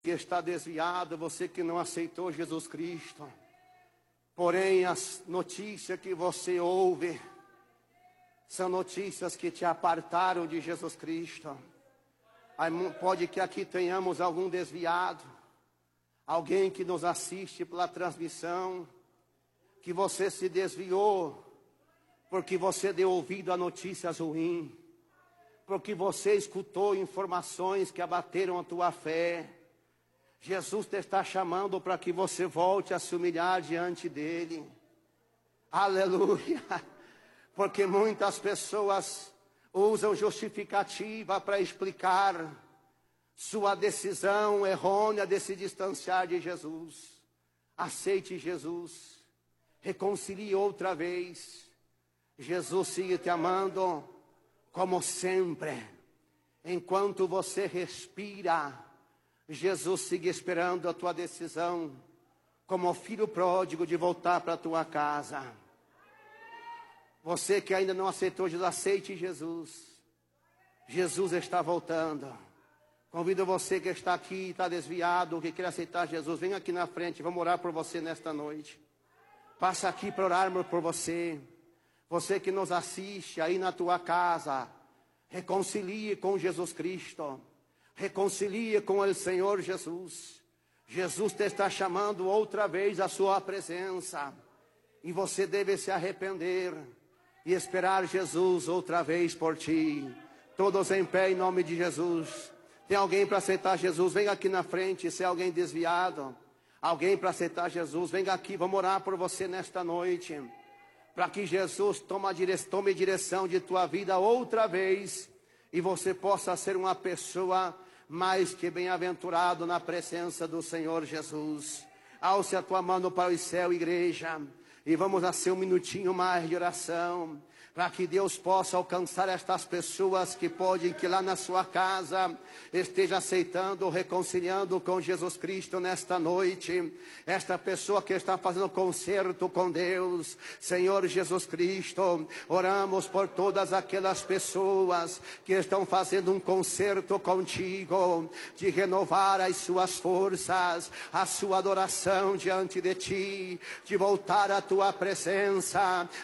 que está desviado, você que não aceitou Jesus Cristo. Porém, as notícias que você ouve são notícias que te apartaram de Jesus Cristo. Pode que aqui tenhamos algum desviado, alguém que nos assiste pela transmissão, que você se desviou porque você deu ouvido a notícias ruins, porque você escutou informações que abateram a tua fé. Jesus te está chamando para que você volte a se humilhar diante dele. Aleluia! Porque muitas pessoas usam justificativa para explicar sua decisão errônea de se distanciar de Jesus. Aceite Jesus. Reconcilie outra vez. Jesus sigue te amando como sempre. Enquanto você respira, Jesus sigue esperando a tua decisão, como filho pródigo, de voltar para a tua casa. Você que ainda não aceitou Jesus, aceite Jesus. Jesus está voltando. Convido você que está aqui, está desviado, que quer aceitar Jesus, venha aqui na frente, vamos orar por você nesta noite. Passa aqui para orarmos por você. Você que nos assiste aí na tua casa, reconcilie com Jesus Cristo. Reconcilie com o Senhor Jesus. Jesus te está chamando outra vez à sua presença. E você deve se arrepender e esperar Jesus outra vez por ti. Todos em pé em nome de Jesus. Tem alguém para aceitar Jesus? Venha aqui na frente. Se é alguém desviado, alguém para aceitar Jesus, venha aqui. Vamos orar por você nesta noite, para que Jesus tome direção de tua vida outra vez, e você possa ser uma pessoa mais que bem-aventurado na presença do Senhor Jesus. Alce a tua mão para o céu, igreja, e vamos a ser um minutinho mais de oração, para que Deus possa alcançar estas pessoas que podem, que lá na sua casa esteja aceitando, reconciliando com Jesus Cristo nesta noite. Esta pessoa que está fazendo concerto com Deus, Senhor Jesus Cristo, oramos por todas aquelas pessoas que estão fazendo um concerto contigo, de renovar as suas forças, a sua adoração diante de ti, de voltar à tua presença,